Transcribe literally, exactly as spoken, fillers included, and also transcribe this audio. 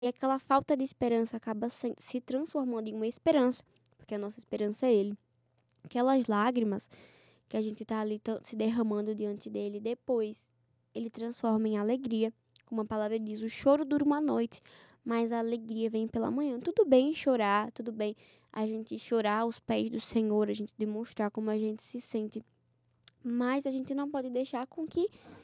E aquela falta de esperança acaba se se transformando em uma esperança, porque a nossa esperança é Ele. Aquelas lágrimas que a gente tá ali tan se derramando diante dele, depois ele transforma em alegria. Como a palavra diz: "O choro dura uma noite, mas a alegria vem pela manhã". Tudo bem chorar, tudo bem a gente chorar aos pés do Senhor, a gente demonstrar como a gente se sente, mas a gente não pode deixar com que